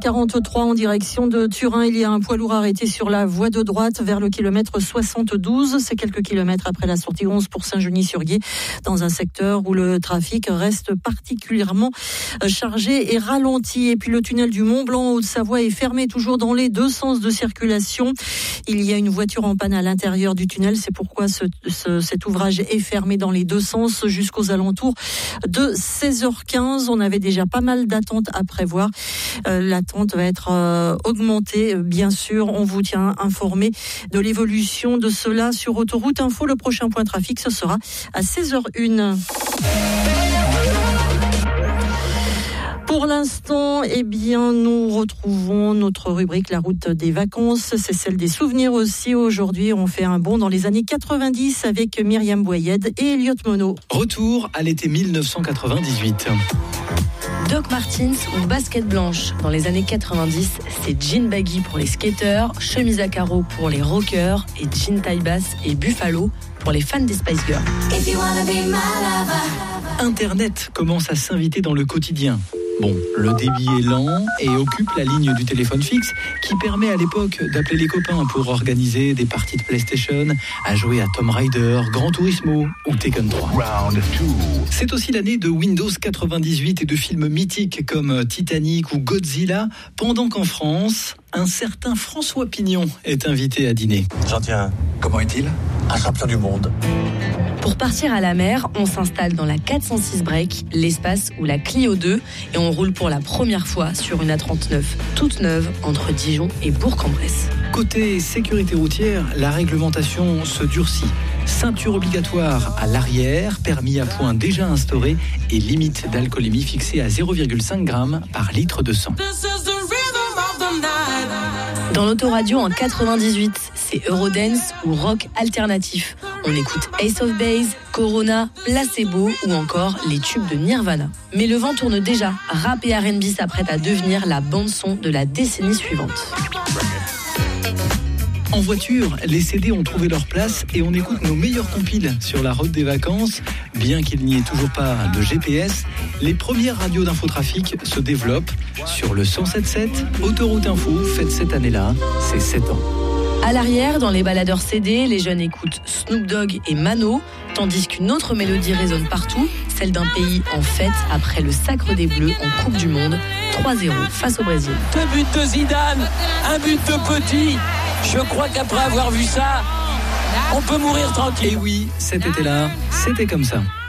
A43 en direction de Turin. Il y a un poids lourd arrêté sur la voie de droite vers le kilomètre 72. C'est quelques kilomètres après la sortie 11 pour Saint-Genis-sur-Guiers, dans un secteur où le trafic reste particulièrement chargé et ralenti. Et puis le tunnel du Mont-Blanc en Haute-Savoie est fermé toujours dans les deux sens de circulation. Il y a une voiture en panne à l'intérieur du tunnel. C'est pourquoi cet ouvrage est fermé dans les deux sens jusqu'aux alentours de 16h15. On avait déjà pas mal d'attentes à prévoir. L'attente va être augmentée, bien sûr. On vous tient informé de l'évolution de cela sur Autoroute Info. Le prochain point trafic, ce sera à 16h01. Pour l'instant, nous retrouvons notre rubrique La route des vacances. C'est celle des souvenirs aussi. Aujourd'hui, on fait un bond dans les années 90 avec Myriam Boyed et Elliot Monod. Retour à l'été 1998. Doc Martens ou basket blanche. Dans les années 90, c'est jean baggy pour les skateurs, chemise à carreaux pour les rockers et jean taille basse et buffalo pour les fans des Spice Girls. Internet commence à s'inviter dans le quotidien. Bon, le débit est lent et occupe la ligne du téléphone fixe qui permet à l'époque d'appeler les copains pour organiser des parties de PlayStation, à jouer à Tomb Raider, Gran Turismo ou Tekken 3. C'est aussi l'année de Windows 98 et de films mythiques comme Titanic ou Godzilla, pendant qu'en France, un certain François Pignon est invité à dîner. J'en tiens. Comment est-il ? Un champion du monde. Pour partir à la mer, on s'installe dans la 406 Break, l'espace ou la Clio 2 et on roule pour la première fois sur une A39 toute neuve entre Dijon et Bourg-en-Bresse. Côté sécurité routière, la réglementation se durcit. Ceinture obligatoire à l'arrière, permis à points déjà instauré et limite d'alcoolémie fixée à 0,5 g par litre de sang. Dans l'autoradio en 98, c'est Eurodance ou rock alternatif. On écoute Ace of Base, Corona, Placebo ou encore les tubes de Nirvana. Mais le vent tourne déjà. Rap et R&B s'apprêtent à devenir la bande-son de la décennie suivante. En voiture, les CD ont trouvé leur place et on écoute nos meilleures compiles sur la route des vacances. Bien qu'il n'y ait toujours pas de GPS, les premières radios d'infotrafic se développent. Sur le 107.7, Autoroute Info fête cette année-là ses 7 ans. À l'arrière, dans les baladeurs CD, les jeunes écoutent Snoop Dogg et Mano, tandis qu'une autre mélodie résonne partout, celle d'un pays en fête après le sacre des Bleus en Coupe du Monde, 3-0 face au Brésil. 2 buts de Zidane, 1 but de Petit. Je crois qu'après avoir vu ça, on peut mourir tranquille. Et oui, cet été-là, c'était comme ça.